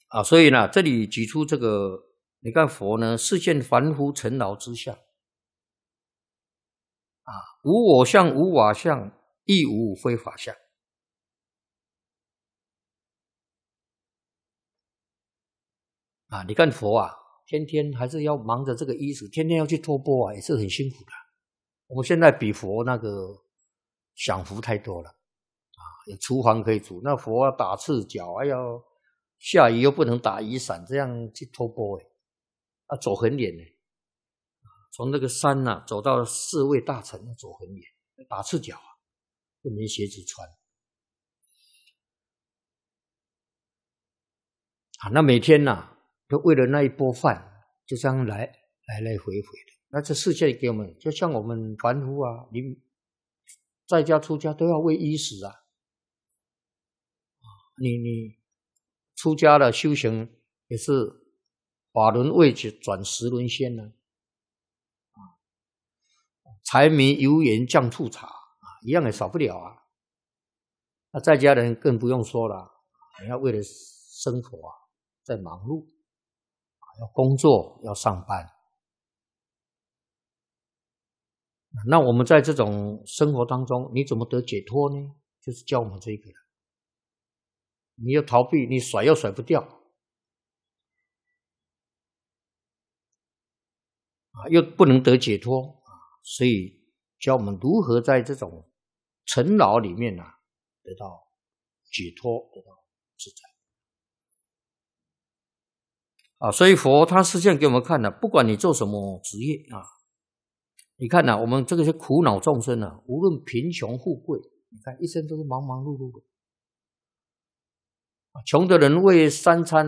所以呢，这里举出这个，你看佛呢，视现凡夫尘劳之相，无我相，无法相，亦无非法相。你看佛啊，天天还是要忙着这个衣食，天天要去托钵也是很辛苦的。我们现在比佛那个享福太多了有厨房可以煮，那佛要打赤脚，还要下雨又不能打雨伞，这样去托钵走很远呢。从那个山走到四卫大城要走很远，打赤脚又没鞋子穿那每天就为了那一钵饭，就这样来回的。那这世界给我们，就像我们凡夫你在家出家都要为衣食你出家了修行也是法轮未转十轮仙柴米油盐酱醋茶一样也少不了那在家人更不用说了，你要为了生活在忙碌要工作要上班。那我们在这种生活当中，你怎么得解脱呢？就是教我们这个了。你要逃避，你甩又甩不掉又不能得解脱所以教我们如何在这种尘劳里面得到解脱，得到自在所以佛他实际上给我们看不管你做什么职业你看我们这个是苦恼众生无论贫穷富贵，你看一生都是忙忙碌碌的穷的人为三餐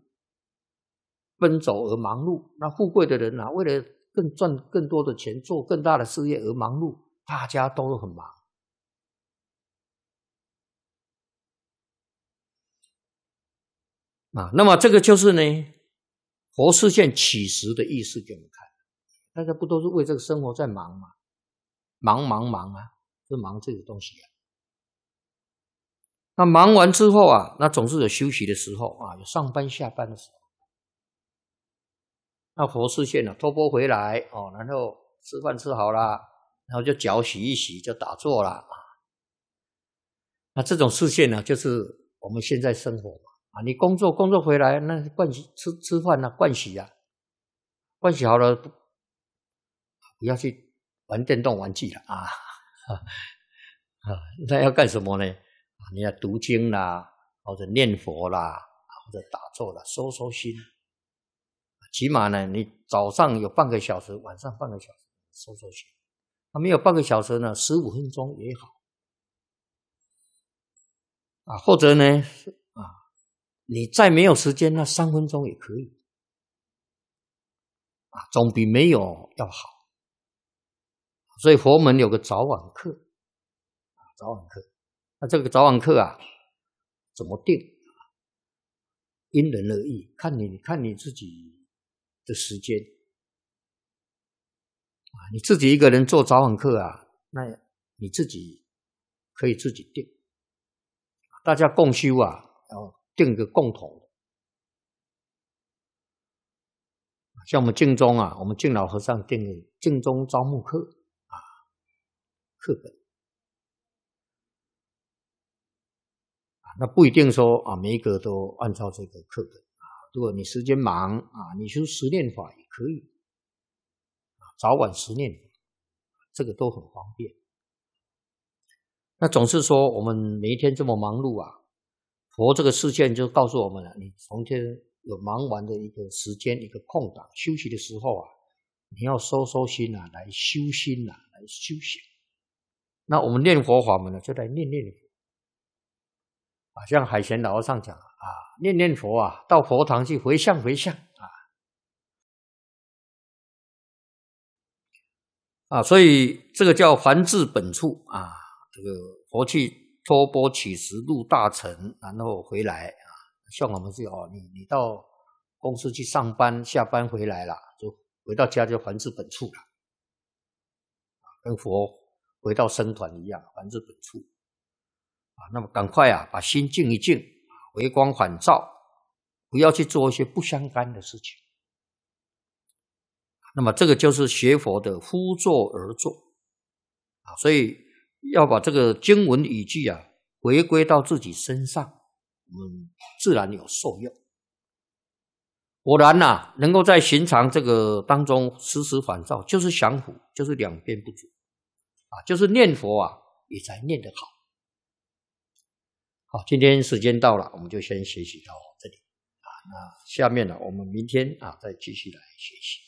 奔走而忙碌，那富贵的人为了赚更多的钱，做更大的事业而忙碌，大家都很忙那么这个就是呢佛示现起时的意思给我们看，大家不都是为这个生活在忙吗？忙就忙这个东西那忙完之后那总是有休息的时候有上班下班的时候。那佛示现托钵回来然后吃饭吃好了，然后就脚洗一洗就打坐了那这种示现就是我们现在生活你工作回来，那盥洗吃饭盥洗盥洗好了不要去玩电动玩具了那要干什么呢？你要读经啦，或者念佛啦，或者打坐啦，收心。起码呢，你早上有半个小时，晚上半个小时收心。没有半个小时呢，15分钟也好或者呢你再没有时间，那3分钟也可以总比没有要好。所以佛门有个早晚课那这个早晚课怎么定因人而异，看你自己的时间你自己一个人做早晚课那你自己可以自己定，大家共修要定个共同的。像我们净宗我们净老和尚定个净宗招募课课本那不一定说每一个都按照这个课本如果你时间忙你修十念法也可以早晚十念法这个都很方便。那总是说我们每一天这么忙碌佛这个示现就告诉我们你从天有忙完的一个时间一个空档休息的时候你要收心来修心来修行。那我们念佛法门就来念佛像海贤老和尚讲念佛到佛堂去回向所以这个叫还至本处这个佛去托钵乞食入大城，然后回来像我们是你到公司去上班下班回来了，就回到家就还至本处了跟佛回到僧团一样还至本处那么赶快把心静一静回光返照不要去做一些不相干的事情。那么这个就是学佛的忽作而作所以要把这个经文语句回归到自己身上，我们自然有受用。果然能够在寻常这个当中时时反照，就是降伏，就是两边不足就是念佛也才念得好。好，今天时间到了，我们就先学习到这里那下面我们明天再继续来学习。